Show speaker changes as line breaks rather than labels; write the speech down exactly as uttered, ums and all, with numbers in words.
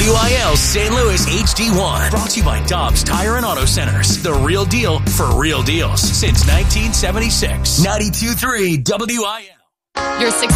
W I L Saint Louis H D one. Brought to you by Dobbs Tire and Auto Centers. The real deal for real deals since nineteen seventy-six. ninety-two point three W I L.
Your